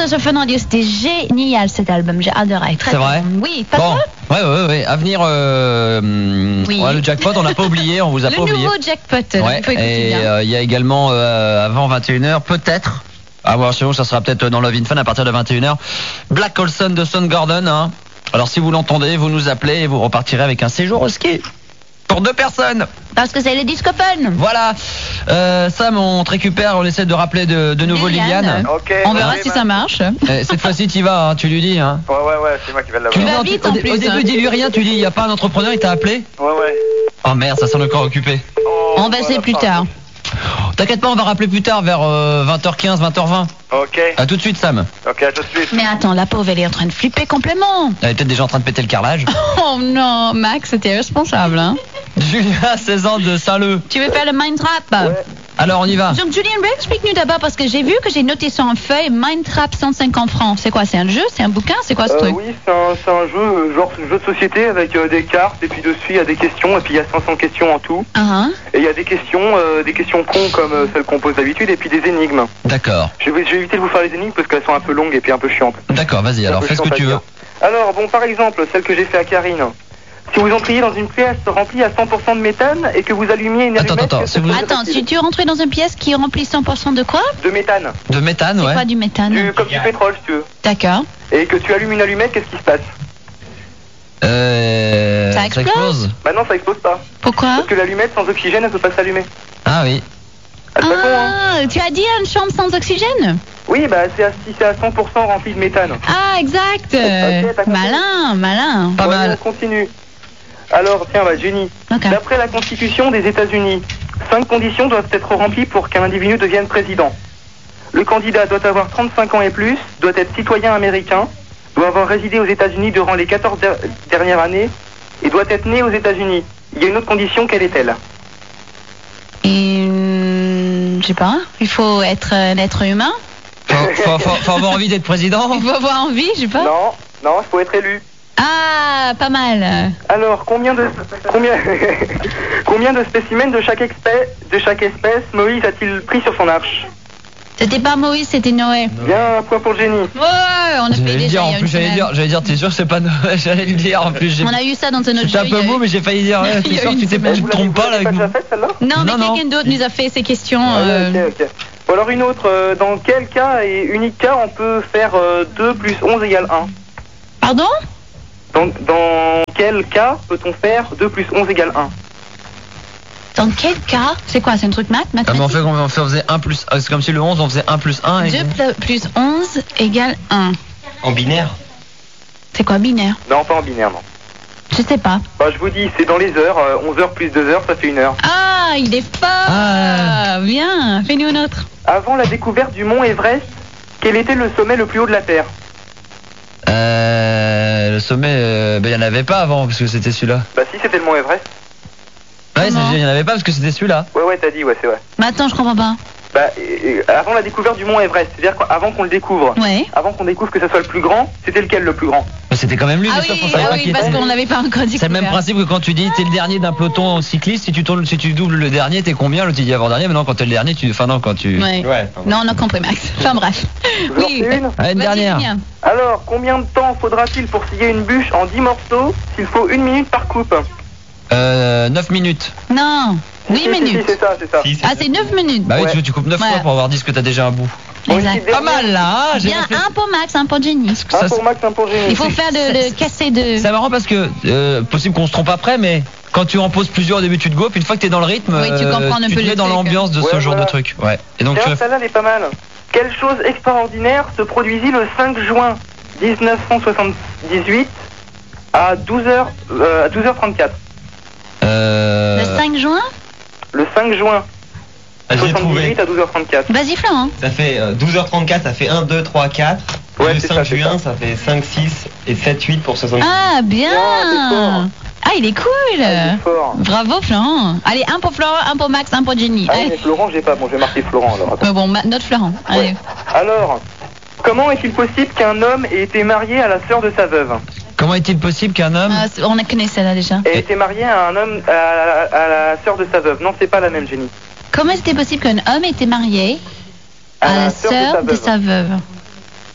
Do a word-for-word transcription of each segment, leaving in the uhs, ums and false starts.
Joseph Fernandez, c'était génial cet album, j'ai adoré. Très C'est vrai. bon. Oui, pas Bon, toi ouais, ouais, ouais. À venir, euh, Oui. ouais, le jackpot, on n'a pas oublié, on vous a Le pas oublié. nouveau jackpot, Ouais, il faut écouter et bien. euh, il y a également euh, avant vingt et une heures, peut-être. À voir, sinon ça sera peut-être dans Love in Fun à partir de vingt et une heures. Black Olson de Soundgarden. Hein. Alors si vous l'entendez, vous nous appelez et vous repartirez avec un séjour au ski. Pour deux personnes. Parce que c'est le disco fun. Voilà. Euh, Sam, on te récupère, on essaie de rappeler de, de nouveau Liliane. Liliane. Ok. On verra ok, si bah. ça marche. Euh, cette fois-ci, tu y vas, hein, tu lui dis. Hein. Ouais, ouais, ouais, c'est moi qui vais Tu l'avoir. lui vas dis, vite, au, en dé- plus, au début, hein. dis-lui rien, tu dis, il n'y a pas un entrepreneur, il t'a appelé. Ouais, ouais. Oh merde, ça sent encore occupé. Oh, On va essayer plus tard. T'inquiète pas, on va rappeler plus tard vers euh, vingt heures quinze, vingt heures vingt. Ok. À tout de suite, Sam. Ok, à tout de suite. Mais attends, la pauvre, elle est en train de flipper complètement. Elle est peut-être déjà en train de péter le carrelage. Oh non, Max, c'était irresponsable. Hein. Julia, seize ans de Saint-Leu. Tu veux faire le Mind Trap? Ouais. Alors, on y va. Donc, Julien, explique-nous d'abord, parce que j'ai vu que j'ai noté sur un feuille Mind Trap cent cinquante francs. C'est quoi? C'est un jeu? C'est un bouquin? C'est quoi ce Euh, truc? oui, c'est un, c'est un jeu, euh, genre jeu de société avec euh, des cartes, et puis dessus il y a des questions, et puis il y a cinq cents questions en tout. Ah, Et il y a des questions, euh, des questions cons comme euh, celles qu'on pose d'habitude, et puis des énigmes. D'accord. Je vais, je vais éviter de vous faire les énigmes parce qu'elles sont un peu longues et puis un peu chiantes. D'accord, vas-y, alors Un peu fais ce que chiant à tu veux. dire. Alors, bon, par exemple, celle que j'ai fait à Karine. Si vous entriez dans une pièce remplie à cent pour cent de méthane et que vous allumiez une Attends, allumette... attends, que si ça vous- serait attends, facile. si tu rentrais dans une pièce qui est remplie cent pour cent de quoi? De méthane. De méthane, C'est ouais. quoi du méthane? Du, comme du pétrole, si tu veux. D'accord. Et que tu allumes une allumette, qu'est-ce qui se passe? Euh, Ça explose Bah non, ça explose pas. Pourquoi? Parce que l'allumette, sans oxygène, elle peut pas s'allumer. Ah oui. Ah, c'est pas con, hein? Ah, tu as dit une chambre sans oxygène? Oui, bah c'est à, si c'est à cent pour cent rempli de méthane. Ah, exact. Ok, t'as compris. Malin, malin. Pas Ouais, mal. On continue. Alors, tiens, bah, Jenny. Ok. D'après la Constitution des États-Unis, cinq conditions doivent être remplies pour qu'un individu devienne président. Le candidat doit avoir trente-cinq ans et plus, doit être citoyen américain, doit avoir résidé aux États-Unis durant les quatorze der- dernières années et doit être né aux États-Unis. Il y a une autre condition, quelle est-elle? Et, hum, je sais pas, il faut être un être humain. Faut, faut, faut, faut avoir envie d'être président. Il faut avoir envie, je sais pas. Non, non, il faut être élu. Ah, pas mal. Alors, combien de combien combien de spécimens de chaque espèce de chaque espèce Moïse a-t-il pris sur son arche? C'était pas Moïse, c'était Noé. Bien, un point pour Jenny. Ouais, on a fait J'allais le déjà dire, il y en a une plus, j'allais semaine. dire, j'allais dire, t'es sûr que c'est pas Noël? J'allais le dire, en plus, j'ai. On a eu ça dans un autre C'était jeu. un il y peu a eu- mou, mais j'ai failli dire, ouais, Il y t'es a sûr eu que tu une t'es pas, semaine. tu te trompes pas là avec Vous nous? l'avez pas déjà faite, celle-là? Non, mais Non, non. quelqu'un d'autre nous a fait ces questions. Ouais, euh, ok, ok. Bon, alors une autre, euh, dans quel cas et unique cas on peut faire euh, deux plus onze égale un? Pardon? dans, dans quel cas peut-on faire deux plus onze égale un? Dans quel cas? C'est quoi? C'est un truc maths? Ah, mais on, mathématique? fait, on fait- on faisait un plus. C'est comme si le onze, on faisait un plus un. Et... deux plus onze égale un. En binaire. C'est quoi binaire? Non, pas en binaire, non. Je sais pas. Bah, je vous dis, c'est dans les heures, euh, onze heures plus deux heures, ça fait une heure. Ah, il est fort. Ah. Bien, fais-nous un autre. Avant la découverte du mont Everest, quel était le sommet le plus haut de la Terre? Euh, le sommet, euh, ben, il n'y en avait pas avant, parce que c'était celui-là. Bah si, c'était le mont Everest. Ouais, Comment il n'y en avait pas, parce que c'était celui-là. Ouais, ouais, t'as dit, ouais, c'est vrai. Mais attends, je comprends pas. Bah, et- et avant la découverte du mont Everest, c'est-à-dire qu'avant qu'on le découvre, Ouais. avant qu'on découvre que ça soit le plus grand, c'était lequel le plus grand? Mais c'était quand même lui, Ah mais sauf oui, qu'on savait ah pas oui, qui parce était. qu'on l'avait pas encore dit. C'est le même principe que quand tu dis t'es le dernier d'un peloton cycliste, si tu tournes, si tu doubles le dernier, t'es combien? L'autre il dit avant-dernier, maintenant quand t'es le dernier, tu. Enfin non, quand tu. Ouais. Ouais. Non, on a compris, Max. Enfin bref. Je vous en Oui. fais une. Allez, une Vas-y, dernière. Julien. Alors, combien de temps faudra-t-il pour scier une bûche en dix morceaux s'il faut une minute par coupe? Euh, neuf minutes. Non, huit Si, si, minutes. Si, c'est ça, c'est ça. Si, Ah, c'est neuf minutes. Bah oui, Ouais. tu, tu coupes neuf Ouais. fois pour avoir dit ce que t'as déjà un bout. Bon, une Exact. petite Pas dernière. mal là, hein, j'ai Bien, réfléchi. un pour Max, un pour Jenny. Un Ça, pour Max, un pour Génie. Il faut faire le, le casser de... C'est marrant parce que euh, possible qu'on se trompe après, mais quand tu en poses plusieurs au début, tu te go, puis une fois que t'es dans le rythme, Oui, tu euh, comprends un tu peu te le mets dans truc. l'ambiance de ce Ouais, genre voilà. de truc. Ouais. Et donc tu Tiens, vas- celle-là, elle est pas mal. Quelle chose extraordinaire se produisit le cinq juin dix-neuf cent soixante-dix-huit à douze heures, euh, à douze heures trente-quatre? euh, Le cinq juin. Le cinq juin Ah, j'ai trouvé. soixante-dix-huit à douze heures trente-quatre. Vas-y, Florent. Ça fait euh, douze heures trente-quatre, ça fait un, deux, trois, quatre. Ouais, le c'est cinq ça, c'est juin, ça. fait cinq, six et sept, huit pour soixante-dix. Ah, bien. Bien, t'es fort. Ah, il est cool. Ah, il est fort. Bravo, Florent. Allez, un pour Florent, un pour Max, un pour Jenny. Ah oui, Allez. mais Florent, j'ai pas. Bon, je vais marquer Florent alors. Attends. Euh, bon, ma- notre Florent. Allez. Ouais. Alors, comment est-il possible qu'un homme ait été marié à la sœur de sa veuve? Comment est-il possible qu'un homme. Ah, c'est- on a connu celle-là déjà. Ait été marié à un homme, à, à la sœur de sa veuve? Non, c'est pas la même, Jenny. Comment c'était possible qu'un homme était marié à, la sœur de sa veuve?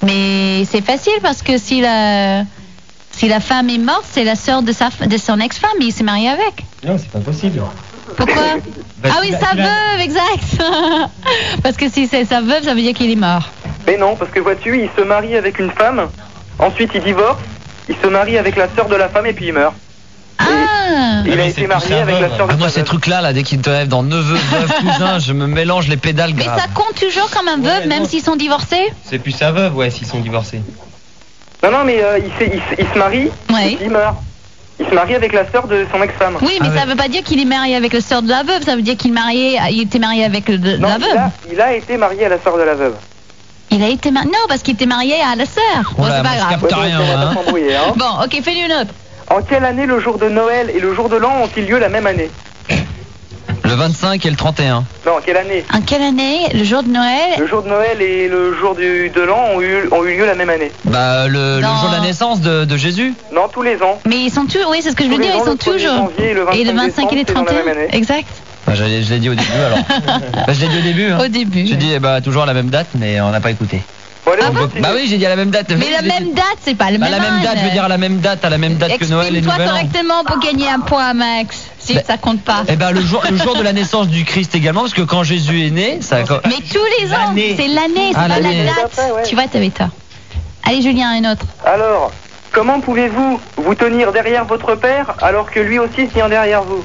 Mais c'est facile parce que si la, si la femme est morte, c'est la sœur de, sa, de son ex-femme et il s'est marié avec. Non, c'est pas possible. Pourquoi? Bah, Ah oui, tu l'as- sa tu l'as- veuve, exact. Parce que si c'est sa veuve, ça veut dire qu'il est mort. Mais non, parce que vois-tu, il se marie avec une femme, ensuite il divorce, il se marie avec la sœur de la femme et puis il meurt. Ah Il a mais été c'est marié plus sa avec la veuve. sœur de Ah, moi, sa ces veuve. trucs-là, là, dès qu'ils te rêvent dans neveu, veuve, cousin, je me mélange les pédales Mais graves. ça compte toujours comme un veuve, Ouais, même non. s'ils sont divorcés? C'est plus sa veuve, ouais, s'ils sont divorcés. Non, non, mais euh, il, s'est- il, s- il se marie Ouais. et puis il meurt. Il se marie avec la sœur de son ex-femme. Oui, mais Ah ça ouais. veut pas dire qu'il est marié avec la sœur de la veuve, ça veut dire qu'il marié, il était marié avec le- de- Non, la il veuve. a, il a été marié à la sœur de la veuve. Il a été marié. Non, parce qu'il était marié à la sœur. Bon, Oula, c'est moi, pas je grave. capte Ouais, donc, rien, on va hein. pas s'embrouiller, hein. Bon, ok, fais-lui une autre. En quelle année le jour de Noël et le jour de l'an ont-ils lieu la même année? Le vingt-cinq et le trente et un. Non, en quelle année? En quelle année, le jour de Noël? Le jour de Noël et le jour du, de l'an ont eu, ont eu lieu la même année. Bah, le, le Non. jour de la naissance de, de Jésus. Non, tous les ans. Mais ils sont tous, oui, c'est ce que je veux Tous les dire, ans, ils sont le premier toujours. janvier et le vingt-cinq Et le vingt-cinq et le décembre, c'est dans la trente et un. même année. Exact. Bah, je l'ai je l'ai dit au début, alors. Bah, je l'ai dit au début. Hein. Au début. J'ai dit, eh bah, toujours à la même date, mais on n'a pas écouté. Bon, allez, Ah on bon continue. Bah oui, j'ai dit à la même date. Mais Oui, la je l'ai même dit. date, c'est pas le Bah, même la même date, âge. je veux dire à la même date, à la même date que Noël et Exprime-toi Nouvel An. correctement pour gagner un point, Max. Si Bah, ça compte pas. Eh ben le jour, le jour de la naissance du Christ également, parce que quand Jésus est né, ça. Mais tous les ans, L'année. c'est l'année, c'est Ah, pas l'année. la date. Après, ouais. Tu vois, t'avais tort. Allez, Julien, un autre. Alors, comment pouvez-vous vous tenir derrière votre père alors que lui aussi tient derrière vous?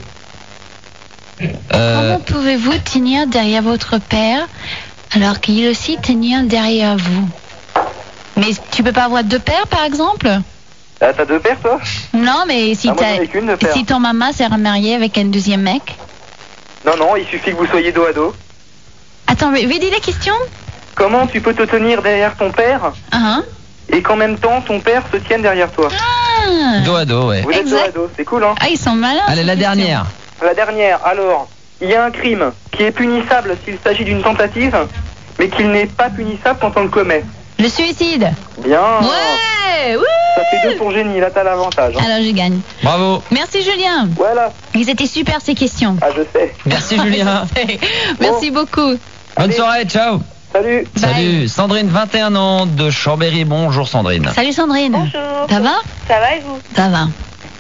Euh, Comment pouvez-vous tenir derrière votre père alors qu'il aussi tenir derrière vous? Mais tu peux pas avoir deux pères, par exemple? Ah, t'as deux pères, toi? Non, mais si, Ah, moi, t'as- j'en ai qu'une de père. si ton maman s'est remariée avec un deuxième mec. Non, non, il suffit que vous soyez dos à dos. Attends, redis la question. Comment tu peux te tenir derrière ton père Hein? et qu'en même temps ton père se tienne derrière toi? Ah. dos à dos, ouais. Vous êtes dos Exact. à dos, c'est cool, hein? Ah, ils sont malins. Allez, ces la questions. dernière. La dernière, alors, il y a un crime qui est punissable s'il s'agit d'une tentative, mais qu'il n'est pas punissable quand on le commet. Le suicide. Bien. Ouais. Wouh. Ça fait deux pour génie, là t'as l'avantage. hein. Alors, je gagne. Bravo. Merci, Julien. Voilà, Ils étaient super, ces questions. ah je sais. Merci Julien. Merci beaucoup. Bonne Allez. soirée, ciao. Salut. Bye. Salut. Sandrine, vingt et un ans, de Chambéry. Bonjour Sandrine. Salut, Sandrine. Bonjour. Ça va? Ça va et vous? Ça va.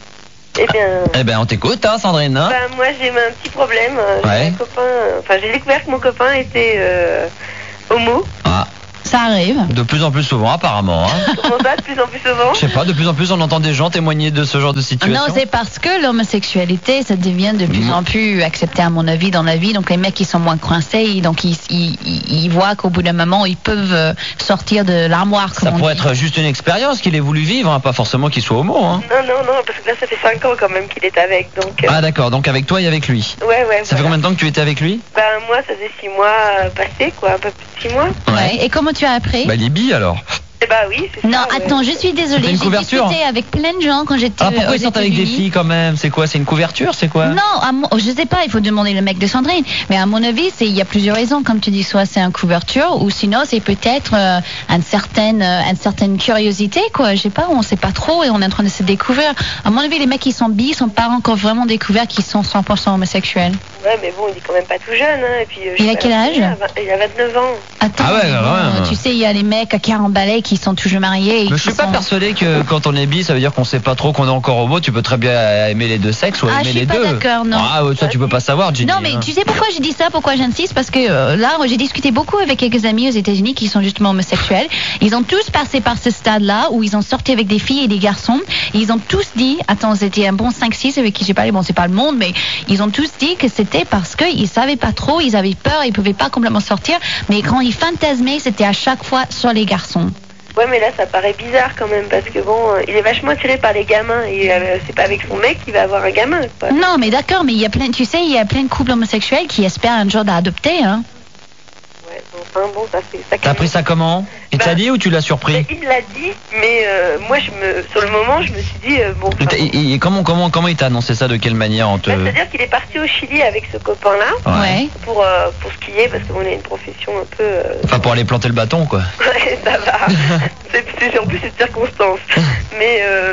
Eh bien, Eh ben on t'écoute, hein Sandrine. Hein bah, moi j'ai un petit problème. Euh, J'ai Ouais. un copain, euh, enfin j'ai découvert que mon copain était euh, homo. Ah, Ça arrive. de plus en plus souvent apparemment. Hein. Comment ça, de plus en plus souvent? Je sais pas, de plus en plus on entend des gens témoigner de ce genre de situation. Non, c'est parce que l'homosexualité, ça devient de plus Mm. en plus accepté, à mon avis, dans la vie. Donc, les mecs, ils sont moins coincés. Donc, ils, ils, ils- ils voient qu'au bout d'un moment, ils peuvent euh, sortir de l'armoire, comme Ça on pourrait dit. être juste une expérience qu'il ait voulu vivre, hein, pas forcément qu'il soit homo. Hein. Non, non, non, parce que là ça fait cinq ans quand même qu'il est avec. Donc, euh, Ah d'accord, donc avec toi et avec lui. ouais, ouais. Ça fait voilà. combien de temps que tu étais avec lui? Ben moi ça faisait six mois euh, passés, quoi, un peu plus de six mois. Ouais. Et comment tu as appris? Bah il est bi alors. Eh bah oui, c'est ça. Non, ouais. attends, je suis désolée. C'était une J'ai couverture. discuté avec plein de gens quand j'étais Ah pourquoi aux ils sortent avec des États-Unis. filles quand même? C'est quoi? C'est une couverture? C'est quoi? Non, à mon- je sais pas, il faut demander le mec de Sandrine. Mais à mon avis, c'est il y a plusieurs raisons, comme tu dis, soit c'est une couverture, ou sinon c'est peut-être euh, une certaine, euh, une certaine curiosité, quoi. Je sais pas, on sait pas trop et on est en train de se découvrir. À mon avis, les mecs qui sont bi sont pas encore vraiment découverts qu'ils sont cent pour cent homosexuels. Ouais, mais bon, il est quand même pas tout jeune, hein. Et puis, euh, je Il a sais quel pas, âge? il a vingt- Il a vingt-neuf ans. Attends, Ah ouais, mais quand même. tu sais, il y a les mecs à quarante balais qui sont toujours mariés. Et Mais je qui suis pas sont- persuadé que quand on est bi, ça veut dire qu'on sait pas trop qu'on est encore homo. Tu peux très bien aimer les deux sexes ou Ah, aimer je suis les pas deux. d'accord, non. Ah, ouais, ça tu peux pas savoir, Ginny. Non, mais hein. tu sais pourquoi je dis ça, pourquoi j'insiste? Parce que euh, là, j'ai discuté beaucoup avec quelques amis aux États-Unis qui sont justement homosexuels. Ils ont tous passé par ce stade-là où ils ont sorti avec des filles et des garçons. Et ils ont tous dit, attends, c'était un bon cinq six avec qui j'ai parlé, bon, c'est pas le monde, mais ils ont tous dit que c'était parce qu'ils savaient pas trop, ils avaient peur, ils pouvaient pas complètement sortir. Mais quand ils fantasmaient, c'était à chaque fois sur les garçons. Ouais, mais là, ça paraît bizarre quand même, parce que bon, euh, il est vachement attiré par les gamins, et euh, c'est pas avec son mec qu'il va avoir un gamin, quoi. Non, mais d'accord, mais il y a plein, tu sais, il y a plein de couples homosexuels qui espèrent un jour d'adopter, hein. Ouais, bon, enfin, bon, ça fait ça. T'as pris ça comment? Il t'a Bah, dit ou tu l'as surpris? Mais il me l'a dit, mais euh, moi, je me, sur le moment, je me suis dit, euh, bon. Il enfin, t'a- il- il- comment, comment, comment il t'a annoncé ça? De quelle manière on te... bah, c'est-à-dire qu'il est parti au Chili avec ce copain-là, Ouais. pour, euh, pour skier, parce qu'on a une profession un peu. euh, Enfin pour aller planter le bâton quoi. Ouais, ça va. c'est, c'est, en plus, c'est de circonstance. Mais, euh,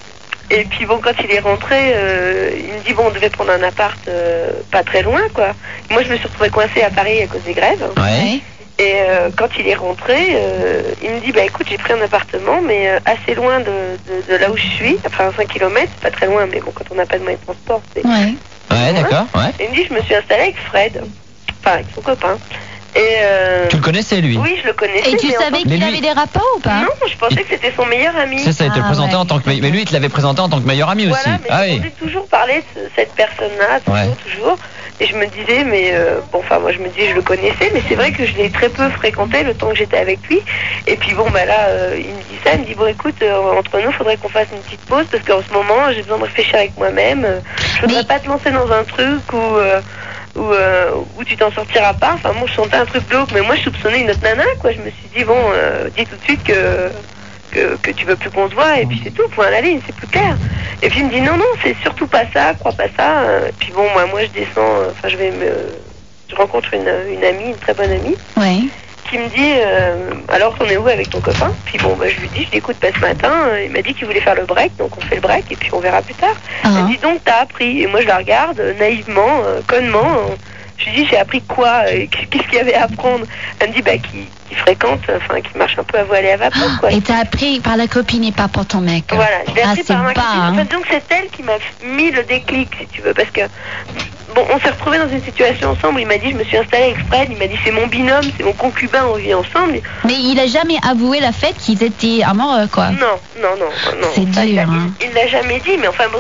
et puis bon, quand il est rentré, euh, il me dit, bon, on devait prendre un appart euh, pas très loin, quoi. Moi, je me suis retrouvée coincée à Paris à cause des grèves. Ouais. Et euh, quand il est rentré, euh, il me dit, bah écoute, j'ai pris un appartement, mais euh, assez loin de, de, de là où je suis, enfin cinq kilomètres, c'est pas très loin, mais bon, quand on n'a pas de moyen de transport, c'est... Ouais. Ouais, d'accord, ouais. Et il me dit, je me suis installée avec Fred, enfin avec son copain. Et euh... Tu le connaissais, lui? Oui, je le connaissais. Et tu mais en savais tant- qu'il lui- avait des rapports ou pas? Non, je pensais que c'était son meilleur ami. C'est ça, il te le Ah, présentait ouais. en tant que... Mais lui, il te l'avait présenté en tant que meilleur ami aussi. Voilà, mais Ah on oui. dit toujours parler de ce- cette personne-là, toujours, Ouais. toujours. Et je me disais, mais euh, bon, enfin, moi je me disais, je le connaissais, mais c'est vrai que je l'ai très peu fréquenté le temps que j'étais avec lui. Et puis bon, bah là, euh, il me dit ça, il me dit, bon, écoute, euh, entre nous, faudrait qu'on fasse une petite pause parce qu'en ce moment, j'ai besoin de réfléchir avec moi-même. Euh, Je voudrais Mais- pas te lancer dans un truc où. Euh, où, euh, où tu t'en sortiras pas. Enfin, moi, je sentais un truc glauque, mais moi, je soupçonnais une autre nana, quoi. Je me suis dit, bon, euh, dis tout de suite que, que, que tu veux plus qu'on se voit, et puis c'est tout, point à la ligne, c'est plus clair. Et puis, il me dit, non, non, c'est surtout pas ça, crois pas ça. Et puis, bon, moi, moi je descends, euh, enfin, je vais me. Je rencontre une, une amie, une très bonne amie, Ouais. qui me dit, euh, alors, t'en es où avec ton copain? Puis, bon, bah, je lui dis, je l'écoute pas ce matin, euh, il m'a dit qu'il voulait faire le break, donc on fait le break, et puis on verra plus tard. Elle Ah. me dit donc t'as appris, et moi je la regarde euh, naïvement, euh, connement. euh, je lui dis j'ai appris quoi, euh, qu'est-ce qu'il y avait à apprendre? Elle me dit bah qui, qui fréquente, enfin qui marche un peu à voile et à vapeur quoi. Et t'as appris par la copine et pas pour ton mec. Voilà, je l'ai Ah, appris c'est par ma bas, copine. hein. En fait, donc c'est elle qui m'a mis le déclic si tu veux, parce que bon on s'est retrouvés dans une situation ensemble. Il m'a dit je me suis installée avec Fred, il m'a dit c'est mon binôme, c'est mon concubin, on vit ensemble. Mais il a jamais avoué la fait qu'ils étaient amoureux, quoi. Non, non, non, non. C'est Ça, il dur, l'a- hein. Il il l'a jamais dit, mais enfin bon,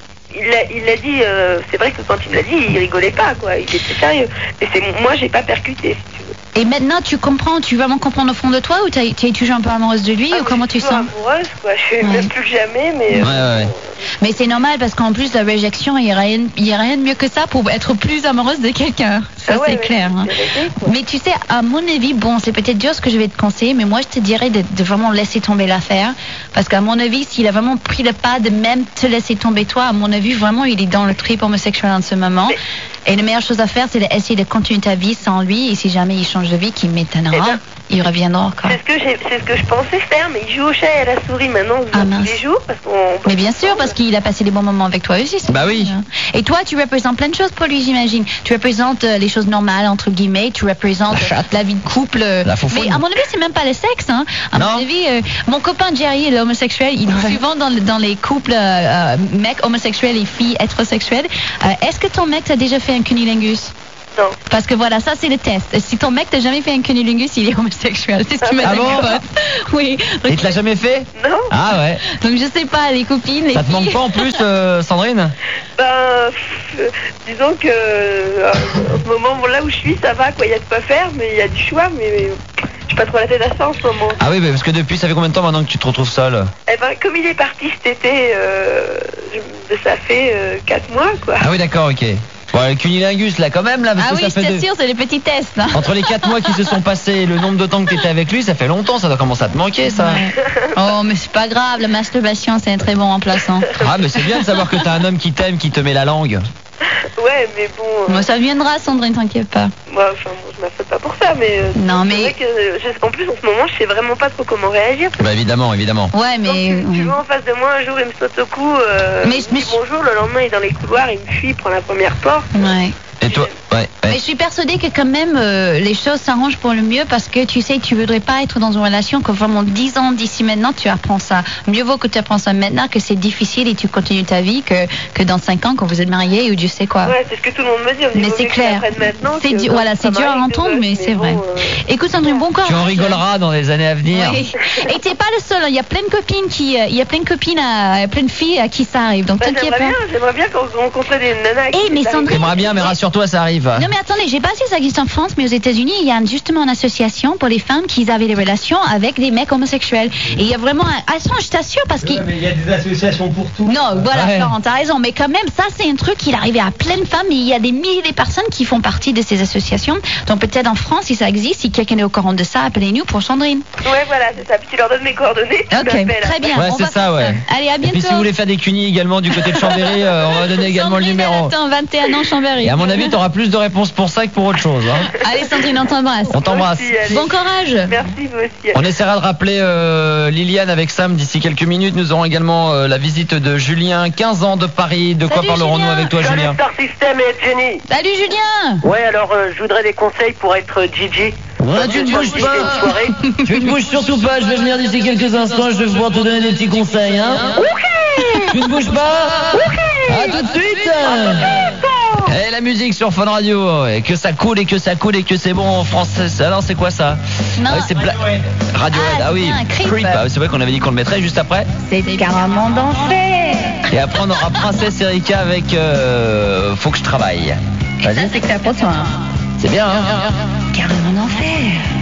il l'a, il l'a dit. euh, c'est vrai que quand il me l'a dit, il rigolait pas, quoi. Il était sérieux. Mais c'est moi, j'ai pas percuté, si tu veux. Et maintenant, tu comprends, tu vraiment comprendre au fond de toi ou tu es toujours un peu amoureuse de lui Ah, ou moi, comment je tu suis toujours sens? amoureuse, quoi. Je suis Ouais. même plus que jamais, mais. Ouais, ouais, ouais. Mais c'est normal parce qu'en plus, la réjection, il n'y a, rien- il y a rien de mieux que ça pour être plus amoureuse de quelqu'un. Ça, Ah ouais, c'est ouais, clair. hein. c'est réglé, quoi. Mais tu sais, à mon avis, bon, c'est peut-être dur ce que je vais te conseiller, mais moi, je te dirais de, de vraiment laisser tomber l'affaire. Parce qu'à mon avis, s'il a vraiment pris le pas de même te laisser tomber toi, à mon avis, vraiment, il est dans le trip homosexuel en ce moment. Mais- Et la meilleure chose à faire, c'est d'essayer de continuer ta vie sans lui. Et si jamais il change de vie, qu'il m'étonnera, Eh ben, il reviendra encore. C'est ce que j'ai, c'est ce que je pensais faire, mais il joue au chat et à la souris maintenant on se Ah, voit mince. tous les jours parce qu'on. Mais bien sûr, parce qu'il a passé des bons moments avec toi aussi. c'est Bah vrai, oui. hein. Et toi, tu représentes plein de choses pour lui, j'imagine. Tu représentes euh, les choses normales, entre guillemets. Tu représentes La chatte. la vie de couple. euh, La foufoune. Mais à mon avis, c'est même pas le sexe. Hein. À Non. mon avis, euh, mon copain Jerry, il est homosexuel. Il est souvent dans, le- dans les couples euh, euh, mecs homosexuels et filles hétérosexuelles. Euh, Est-ce que ton mec t'a déjà fait un cunilingus? Non. Parce que voilà, ça c'est le test. Si ton mec t'a jamais fait un cunilingus, il est homosexuel. C'est ce qui m'a Ah dit bon mon pote. Oui. Et Donc, il te l'a jamais fait? Non. Ah ouais. donc je sais pas, les copines, les Ça te filles. manque pas en plus, euh, Sandrine? Ben, pff, euh, disons que euh, en ce moment, bon, là où je suis, ça va, quoi. Il y a de quoi faire, mais il y a du choix, mais, mais j'ai pas trop la tête à ça en ce moment. Ah oui, bah, parce que depuis, ça fait combien de temps maintenant que tu te retrouves seule? Eh ben, comme il est parti cet été, euh, je- ça fait euh, quatre mois, quoi. Ah oui, d'accord, ok. Bon, le cunilingus, là, quand même, là, parce Ah que oui, ça je fait deux- t'assure, c'est les petits tests. Hein. Entre les quatre mois qui se sont passés et le nombre de temps que tu étais avec lui, ça fait longtemps, ça doit commencer à te manquer, ça. Ouais. Oh, mais c'est pas grave, la masturbation, c'est un très bon remplaçant. Ah, mais c'est bien de savoir que t'as un homme qui t'aime, qui te met la langue. Ouais, mais bon. euh, Moi, ça viendra, Sandrine, t'inquiète pas. moi, enfin, bon, je m'affole pas pour ça, mais. euh, Non, c'est mais- vrai que, euh, je- en plus, en ce moment, je sais vraiment pas trop comment réagir. Bah, évidemment, évidemment. Ouais, Donc, mais. tu, tu vois en face de moi, un jour, il me saute au cou, euh, Mais- il me mais- dit bonjour, le lendemain, il est dans les couloirs, il me fuit, il prend la première porte. Ouais. Et toi? Ouais, Mais ouais. je suis persuadée que quand même euh, les choses s'arrangent pour le mieux parce que tu sais, tu voudrais pas être dans une relation que vraiment dix ans d'ici maintenant tu apprends ça. Mieux vaut que tu apprends ça maintenant que c'est difficile et tu continues ta vie que, que dans cinq ans quand vous êtes mariés ou Dieu sait quoi. Ouais, c'est ce que tout le monde me dit. On me dit, Mais vaut c'est mieux que je clair. l'apprenne maintenant C'est que du- quand voilà, ça c'est dur à m'arrive de entendre, gosse, mais c'est bon, vrai. euh, Écoute Sandrine, bon courage. Tu en rigoleras dans les années à venir. Oui. Et t'es pas le seul, hein. Il y a plein de copines qui, euh, il y a plein de copines, à, plein de filles à qui ça arrive. Donc bah, t'inquiète j'aimerais pas. bien, j'aimerais bien qu'on rencontrait des nanas. à qui Eh, mais c'est Sandrine- arrivé. J'aimerais bien, mais rassure-toi, ça arrive. Non mais attendez, j'ai pas su ça existe en France, mais aux États-Unis, il y a justement une association pour les femmes qui avaient des relations avec des mecs homosexuels. Et il y a vraiment un... Ah, attends, je t'assure parce qu'il... mais il y a des associations pour tout. Non, voilà, Ouais. Florent, t'as raison. Mais quand même, ça, c'est un truc qui est arrivé à plein de femmes. Et il y a des milliers de personnes qui font partie de ces associations. Donc peut-être en France, si ça existe, si quelqu'un est au courant de ça, appelez-nous pour Sandrine. Ouais, voilà, c'est ça. Puis tu leur donnes mes coordonnées. tu Ok, l'appelles. très bien. Ouais, on c'est va ça, faire ouais. Allez, à Et bientôt. puis si vous voulez faire des cunis également du côté de Chambéry, euh, on va donner également Sandrine, le numéro. elle attend vingt et un ans, Chambéry. Et à mon avis, tu auras plus de réponses pour ça que pour autre chose. Hein. Allez, Sandrine, on t'embrasse. On t'embrasse. Merci, allez. Bon courage. Merci, vous aussi. On essaiera de rappeler euh, Liliane avec Sam d'ici quelques minutes. Nous aurons également euh, la visite de Julien, quinze ans de Paris. De quoi Salut, parlerons-nous Julien. avec toi, Julien? Star System et Jenny. Salut, Julien. Ouais, alors euh, je voudrais des conseils pour être Gigi. Ouais, tu ne bouges Je fais une pas. soirée. Tu ne bouges surtout pas. Je vais venir d'ici quelques instants. Je vais pouvoir te donner des petits conseils, hein. Tu ne bouges pas. À tout de suite. Et la musique sur Fun Radio, et que ça coule et que ça coule et que c'est bon en français. Ça, non, c'est quoi ça? Non. Ah oui, c'est Bla- Radiohead. Ah, Ah, oui, bien, Creep. Creep. Ah, c'est vrai qu'on avait dit qu'on le mettrait juste après. C'est carrément d'enfer. Et après on aura Princesse Erika avec euh, Faut que je travaille. Ça, Vas-y. c'est que ça pour toi. C'est bien, hein? Carrément d'enfer.